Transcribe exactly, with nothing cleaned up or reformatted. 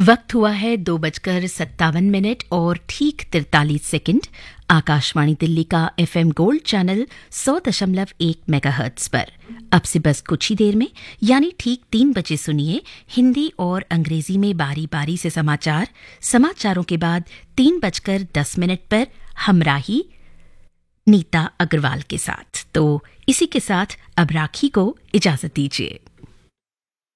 वक्त हुआ है दो बजकर सत्तावन मिनट और ठीक तिरतालीस सेकंड। आकाशवाणी दिल्ली का एफएम गोल्ड चैनल सौ दशमलव एक मेगाहर्ट्ज पर अब से बस कुछ ही देर में यानी ठीक तीन बजे सुनिए हिंदी और अंग्रेजी में बारी बारी से समाचार। समाचारों के बाद तीन बजकर दस मिनट पर हमराही नीता अग्रवाल के साथ। तो इसी के साथ अब राखी को इजाजत दीजिए।